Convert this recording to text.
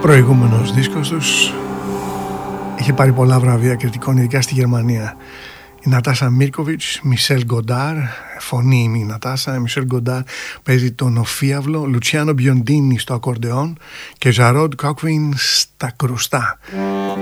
προηγούμενος δίσκος τους είχε πάρει πολλά βραβεία κριτικών, ειδικά στη Γερμανία. Η Νατάσα Μίρκοβιτς, Μισελ Γκοντάρ, φωνή η Νατάσα, Μισελ Γκοντάρ παίζει τον Οφίαυλο, Λουτσιάνο Μπιοντίνι στο ακορντεόν και Ζαρόντ Κόκβιν στα κρουστά.